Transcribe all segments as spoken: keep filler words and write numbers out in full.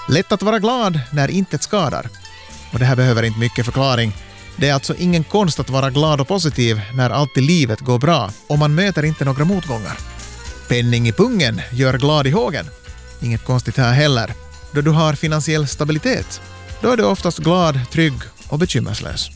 Lätt att vara glad när intet skadar. Och det här behöver inte mycket förklaring. Det är alltså ingen konst att vara glad och positiv när allt i livet går bra och man möter inte några motgångar. Penning i pungen gör glad i hågen. Inget konstigt här heller. Då du har finansiell stabilitet, då är du oftast glad, trygg och bekymmerslös.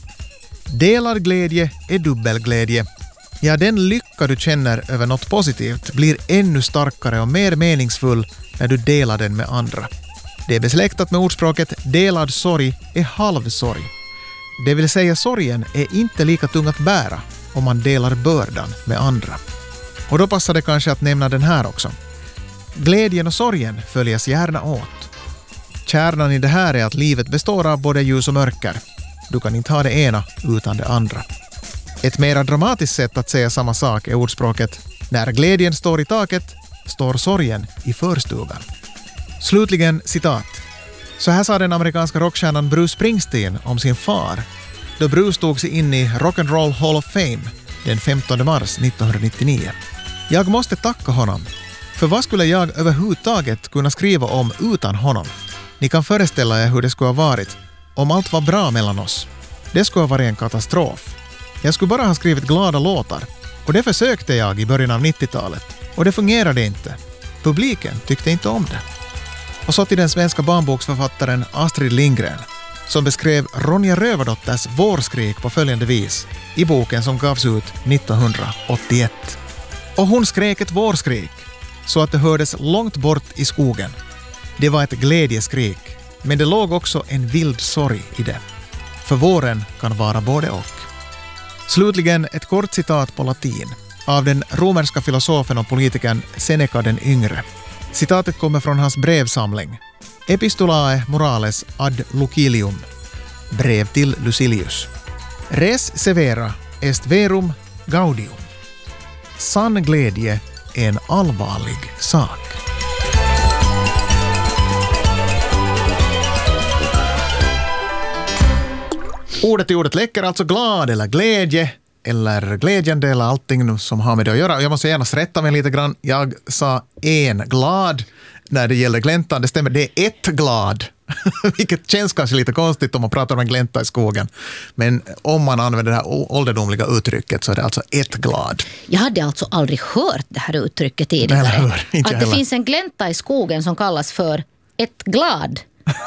Delad glädje är dubbelglädje. Ja, den lycka du känner över något positivt blir ännu starkare och mer meningsfull när du delar den med andra. Det är besläktat med ordspråket delad sorg är halv sorg. Det vill säga sorgen är inte lika tung att bära om man delar bördan med andra. Och då passar det kanske att nämna den här också. Glädjen och sorgen följas gärna åt. Kärnan i det här är att livet består av både ljus och mörker. Du kan inte ha det ena utan det andra. Ett mera dramatiskt sätt att säga samma sak är ordspråket när glädjen står i taket står sorgen i förstugan. Slutligen citat. Så här sa den amerikanska rockstjärnan Bruce Springsteen om sin far då Bruce tog sig in i Rock'n'Roll Hall of Fame den femtonde mars nittonhundranittionio. Jag måste tacka honom. För vad skulle jag överhuvudtaget kunna skriva om utan honom? Ni kan föreställa er hur det skulle ha varit om allt var bra mellan oss. Det skulle ha varit en katastrof. Jag skulle bara ha skrivit glada låtar. Och det försökte jag i början av nittiotalet. Och det fungerade inte. Publiken tyckte inte om det. Och så till den svenska barnboksförfattaren Astrid Lindgren som beskrev Ronja Rövardotters vårskrik på följande vis i boken som gavs ut nittonhundraåttioett. Och hon skrek ett vårskrik så att det hördes långt bort i skogen. Det var ett glädjeskrik, men det låg också en vild sorg i det. För våren kan vara både och. Slutligen ett kort citat på latin av den romerska filosofen och politikern Seneca den yngre. Citatet kommer från hans brevsamling Epistolae morales ad Lucilium, brev till Lucilius. Res severa est verum gaudium. Sann glädje är en allvarlig sak. Ordet i ordet läcker alltså glad eller glädje eller glädjande eller allting som har med det att göra. Jag måste gärna rätta mig lite grann. Jag sa en glad när det gäller gläntan. Det stämmer, det är ett glad. Vilket känns kanske lite konstigt om man pratar om en glänta i skogen. Men om man använder det här ålderdomliga uttrycket så är det alltså ett glad. Jag hade alltså aldrig hört det här uttrycket tidigare. Hör, inte att det finns en glänta i skogen som kallas för ett glad.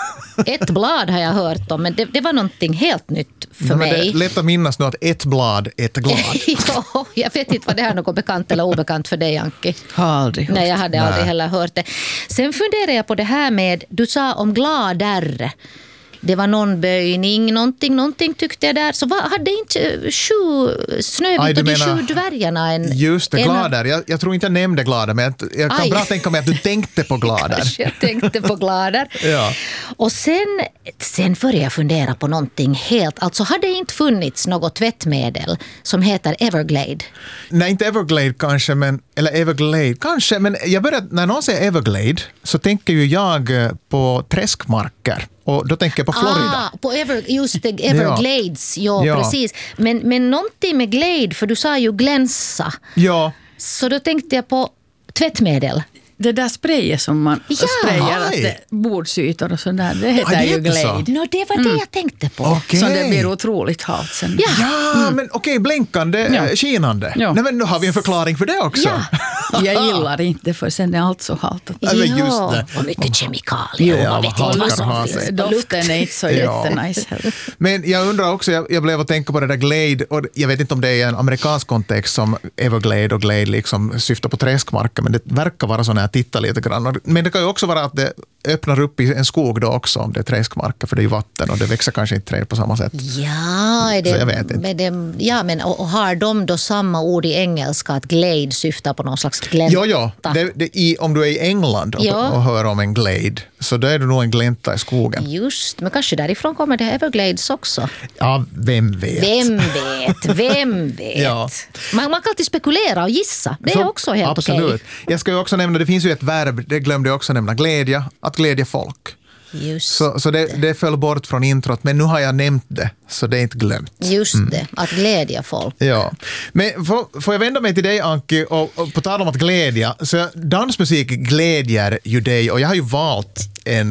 Ett blad har jag hört om, men det, det var någonting helt nytt för ja, mig. Det är lätt att minnas nu att ett blad, ett glad. Ja, jag vet inte vad det här är, något bekant eller obekant för dig, Anki. Har aldrig hört. Nej, jag hade Nej. aldrig heller hört det. Sen funderar jag på det här med, du sa om gladar. Det var någon böjning, någonting, någonting tyckte jag där. Så vad, hade inte sju Snövit Aj, och de menar, sju dvärgarna en... Just det, en, gladar. Jag, jag tror inte jag nämnde gladar, men jag, jag kan Aj. bra tänka mig att du tänkte på gladar. Kanske jag tänkte på gladar. Ja. Och sen, sen började jag fundera på någonting helt... Alltså hade det inte funnits något tvättmedel som heter Everglade? Nej, inte Everglade kanske, men, eller Everglade kanske, men jag började, när någon säger Everglade så tänker ju jag på träskmarker. Och då tänker jag på Florida. Ah, på Ever, just det, Everglades, ja, Ja. precis. Men, men någonting med glade, för du sa ju glänsa. Ja. Så då tänkte jag på tvättmedel. Det där sprayet som man Ja, sprayar att aj. det, bordsytor och sådär, det heter Ja, det ju heter så. glade. No, det var det jag tänkte på. Okej. Så det blir otroligt halt sen. Ja. Ja, men okej, blänkande, Ja. ja. skinande. Ja. Nej, men nu har vi en förklaring för det också. Ja. Jag gillar inte för sen är allt så halt. Ja, men just Ja, det. och mycket kemikalier. Ja, man vet vad inte vad hackar som ha finns. sig. Doften är inte så Ja. jättenice heller. Men jag undrar också, jag, jag blev att tänka på det där glade, och jag vet inte om det är en amerikansk kontext som Everglade och glade liksom syftar på träskmarker, men det verkar vara så när jag tittar lite grann. Men det kan ju också vara att det öppnar upp i en skog då också om det är träskmarker, för det är ju vatten och det växer kanske inte träd på samma sätt. Ja, är det, Så jag vet inte. Men det, ja, men och, och har de då samma ord i engelska att glade syftar på någon slags glänta? Ja, ja. Det, det, i, om du är i England och, Ja. och hör om en glade, så då är det nog en glänta i skogen. Just, men kanske därifrån kommer det Everglades också. Ja, vem vet? Vem vet, vem vet. Ja. Man, man kan alltid spekulera och gissa. Det är Så, också helt absolut. okej. Jag ska ju också nämna, det finns ju ett verb, det glömde jag också nämna, glädja, att glädja folk. Just, Så, så det, det föll bort från introt, men nu har jag nämnt det, så det är inte glömt. just det, att glädja folk. Ja, men får, får jag vända mig till dig, Anki, och, och på tal om att glädja, så dansmusik glädjer ju dig, och jag har ju valt en